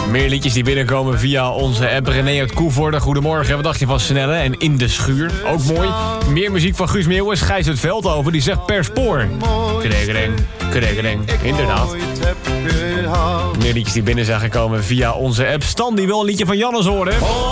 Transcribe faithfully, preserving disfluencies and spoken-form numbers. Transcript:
Meer liedjes die binnenkomen via onze app. René uit Koevoorde, goedemorgen. Wat dacht je van Snelle en In de Schuur? Ook mooi. Meer muziek van Guus Meeuwis. Gijs uit Veldhoven, die zegt per spoor. Kregereng, kregereng. Inderdaad. Meer liedjes die binnen zijn gekomen via onze app. Stan die wil een liedje van Jannes horen.